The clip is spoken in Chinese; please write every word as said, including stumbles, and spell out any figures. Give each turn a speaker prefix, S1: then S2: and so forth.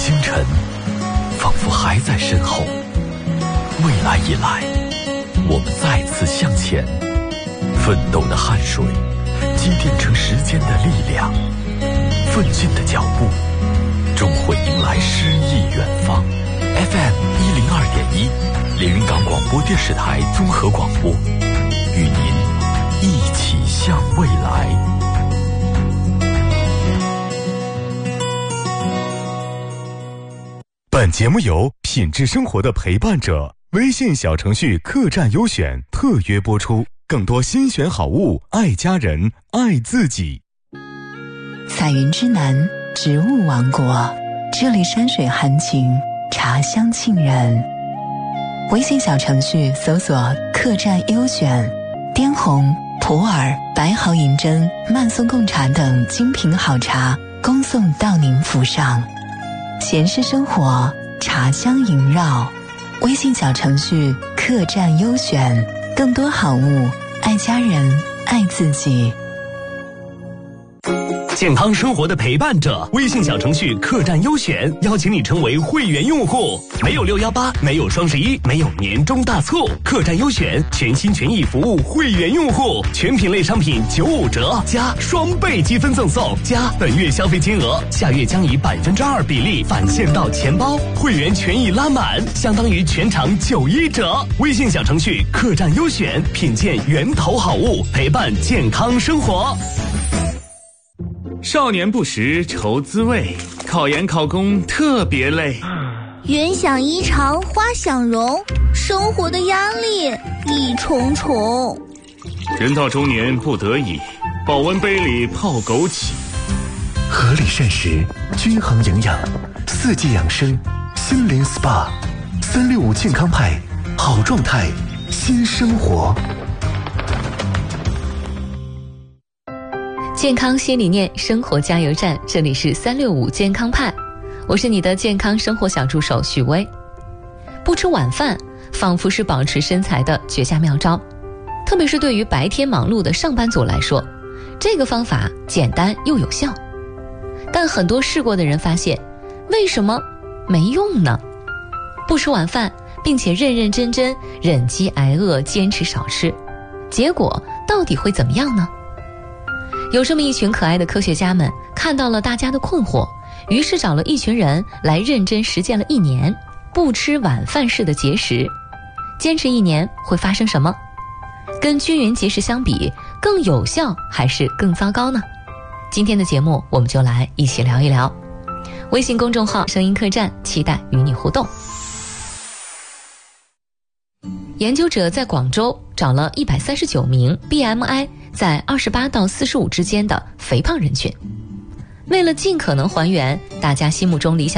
S1: 星辰仿佛还在身后，未来已来，我们再次向前，奋斗的汗水积淀成时间的力量，奋进的脚步终会迎来诗意远方。 F M 一零二点一，连云港广播电视台综合广播，与您一起向未来。
S2: 本节目由品质生活的陪伴者微信小程序客栈优选特约播出，更多新选好物，爱家人，爱自己。
S3: 彩云之南，植物王国，这里山水含情，茶香沁人。微信小程序搜索客栈优选，滇红、普洱、白毫银针、慢送贡茶等精品好茶恭送到您府上。闲适生活，茶香萦绕。微信小程序客栈优选，更多好物，爱家人，爱自己。
S4: 健康生活的陪伴者，微信小程序客栈优选邀请你成为会员用户，没有六一八，没有双十一，没有年终大促，客栈优选全心全意服务会员用户，全品类商品九五折加双倍积分赠送，加本月消费金额下月将以百分之二比例返现到钱包，会员权益拉满，相当于全场九一折。微信小程序客栈优选，品鉴源头好物，陪伴健康生活。
S5: 少年不识愁滋味，考研考公特别累。
S6: 云想衣裳花想容，生活的压力一重重。
S5: 人到中年不得已，保温杯里泡枸杞。
S7: 合理膳食，均衡营养，四季养生，心灵 S P A， 三六五健康派，好状态，新生活。
S3: 健康新理念，生活加油站，这里是三六五健康派，我是你的健康生活小助手许薇。不吃晚饭仿佛是保持身材的绝佳妙招，特别是对于白天忙碌的上班族来说，这个方法简单又有效。但很多试过的人发现，为什么没用呢？不吃晚饭并且认认真真忍饥挨饿坚持少吃，结果到底会怎么样呢？有这么一群可爱的科学家们看到了大家的困惑，于是找了一群人来认真实践了一年不吃晚饭式的节食。坚持一年会发生什么？跟均匀节食相比，更有效还是更糟糕呢？今天的节目我们就来一起聊一聊。微信公众号声音客栈，期待与你互动。研究者在广州找了一百三十九名 B M I 在二十八到四十五之间的肥胖人群，为了尽可能还原大家心目中理想